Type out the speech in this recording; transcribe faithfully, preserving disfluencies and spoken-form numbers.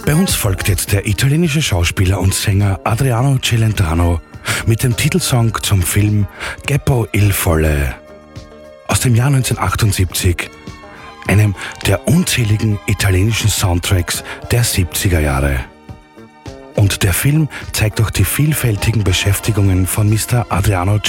Bei uns folgt jetzt der italienische Schauspieler und Sänger Adriano Celentano mit dem Titelsong zum Film Geppo il Folle aus dem Jahr neunzehnhundertachtundsiebzig, einem der unzähligen italienischen Soundtracks der siebziger Jahre. Und der Film zeigt auch die vielfältigen Beschäftigungen von Mister Adriano